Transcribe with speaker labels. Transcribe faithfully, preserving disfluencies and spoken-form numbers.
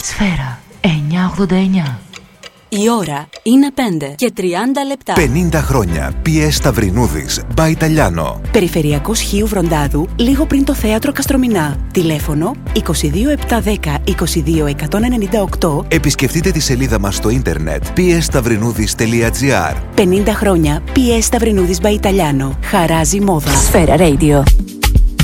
Speaker 1: Σφαίρα εννιακόσια ογδόντα εννιά.
Speaker 2: Η ώρα είναι πέντε και τριάντα λεπτά.
Speaker 3: πενήντα χρόνια πι ες Σταυρινούδης by Italiano.
Speaker 2: Περιφερειακός Χίου Βροντάδου, λίγο πριν το θέατρο Καστρομηνά. Τηλέφωνο είκοσι δύο επτακόσια δέκα είκοσι δύο εκατόν ενενήντα οκτώ.
Speaker 3: Επισκεφτείτε τη σελίδα μας στο ίντερνετ πι ες σταυρινούδης τελεία τζι άρ.
Speaker 2: πενήντα χρόνια πι ες Σταυρινούδης by Italiano. Χαράζει μόδα.
Speaker 1: Σφαίρα Radio.